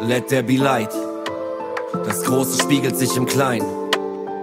let there be light. Das Große spiegelt sich im Kleinen.